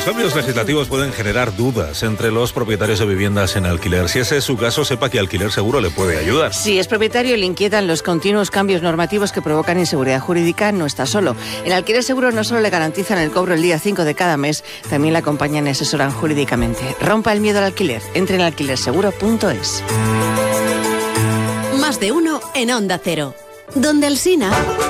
cambios legislativos pueden generar dudas entre los propietarios de viviendas en alquiler. Si ese es su caso, sepa que Alquiler Seguro le puede ayudar. Si es propietario y le inquietan los continuos cambios normativos que provocan inseguridad jurídica, no está solo. En Alquiler Seguro no solo le garantizan el cobro el día 5 de cada mes, también le acompañan y asesoran jurídicamente. Rompa el miedo al alquiler. Entre en alquilerseguro.es. Más de uno en Onda Cero. Donde Alsina.